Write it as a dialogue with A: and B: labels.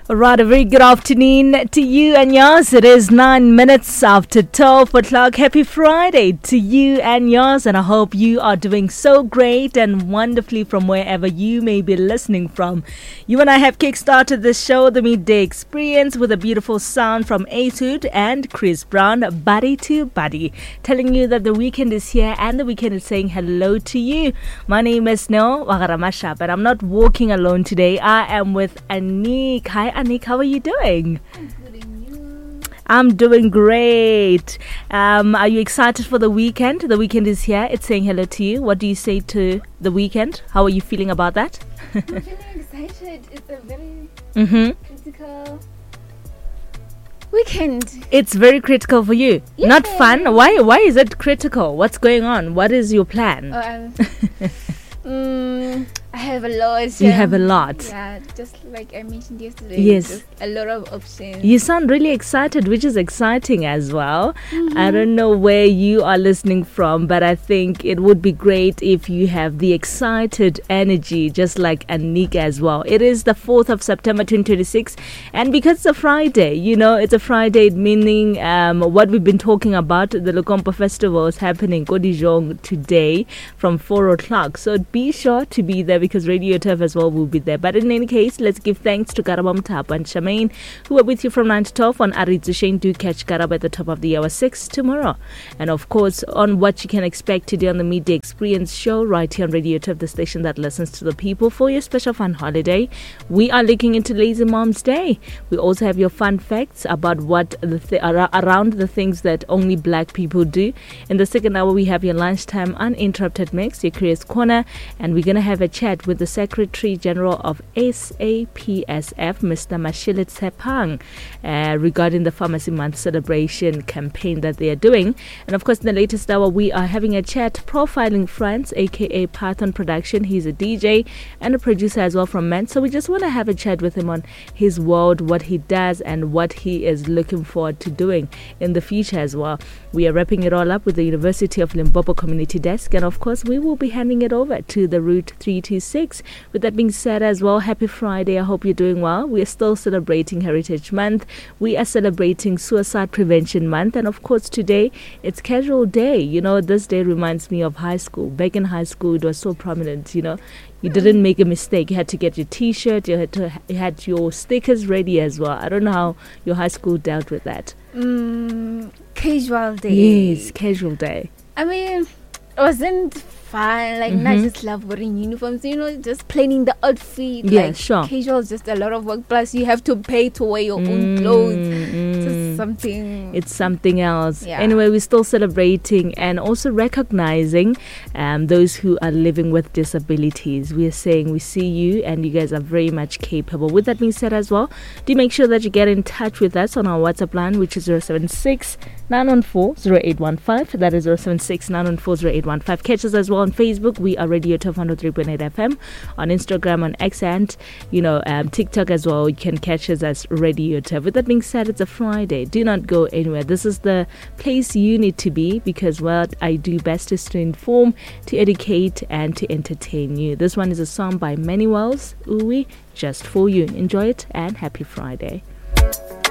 A: Right, a very good afternoon to you and yours. It is 9 minutes after 12 o'clock. Happy Friday to you and yours. And I hope you are doing so great and wonderfully from wherever you may be listening from. You and I have kickstarted this show, The Midday Experience, with a beautiful sound from Etude and Chris Brown, Body to Body, telling you that the weekend is here and the weekend is saying hello to you. My name is Neo Wagaramasha, but I'm not walking alone today. I am with Anik. Hi, Anik, how are you doing?
B: I'm good, and you?
A: I'm doing great. Are you excited for the weekend? The weekend is here. It's saying hello to you. What do you say to the weekend? How are you feeling about that?
B: I'm feeling excited. It's a very critical weekend.
A: It's very critical for you.
B: Yeah.
A: Not fun? Why is it critical? What's going on? What is your plan?
B: I have a lot.
A: You have a lot.
B: Yeah, just like I mentioned yesterday.
A: Yes.
B: Just a lot of options.
A: You sound really excited, which is exciting as well. I don't know where you are listening from, but I think it would be great if you have the excited energy, just like Anik as well. It is the 4th of September 2026, and because it's a Friday, it's a Friday, meaning what we've been talking about, the Lukompo Festival is happening Kodijong today from 4 o'clock. So be sure to be there because Radio Turf as well will be there. But in any case, let's give thanks to Karabam Tap and Shamaine, who are with you from 9 to 12 on Aritzu Shane. Do catch Karab at the top of the hour 6 tomorrow. And of course, on what you can expect today on the Midday Experience show, right here on Radio Turf, the station that listens to the people for your special fun holiday. We are looking into Lazy Mom's Day. We also have your fun facts about what around the things that only black people do. In the second hour, we have your lunchtime uninterrupted mix, your Curious Corner, and we're going to have a chat with the Secretary General of SAPSF, Mr. Mashile Tsepang, regarding the Pharmacy Month celebration campaign that they are doing. And of course, in the latest hour, we are having a chat profiling France, aka Python Production. He's a DJ and a producer as well from Men. So we just want to have a chat with him on his world, what he does, and what he is looking forward to doing in the future as well. We are wrapping it all up with the University of Limpopo Community Desk, and of course, we will be handing it over to the Route 326. With that being said as well, happy Friday. I hope you're doing well. We are still celebrating Heritage Month. We are celebrating Suicide Prevention Month. And of course, today, it's Casual Day. This day reminds me of high school. Back in high school, it was so prominent, You didn't make a mistake. You had to get your T-shirt. You had your stickers ready as well. I don't know how your high school dealt with that.
B: Casual Day.
A: Yes, Casual Day.
B: I mean, it wasn't fun. Like, I just love wearing uniforms. Just planning the outfit.
A: Yeah,
B: like,
A: sure.
B: Casual is just a lot of work. Plus, you have to pay to wear your own clothes. Just something.
A: It's something else.
B: Yeah.
A: Anyway, we're still celebrating and also recognizing those who are living with disabilities. We are saying we see you and you guys are very much capable. With that being said as well, do make sure that you get in touch with us on our WhatsApp line, which is 076 914 0815. That is 076 914 0815. Catch us as well on Facebook. We are Radio Turf 103.8 FM. On Instagram, on X, and TikTok as well. You can catch us as Radio Turf. With that being said, it's a Friday. Do not go anywhere. This is the place you need to be because what I do best is to inform, to educate, and to entertain you. This one is a song by Manny Wells, Uwe, just for you. Enjoy it and happy Friday.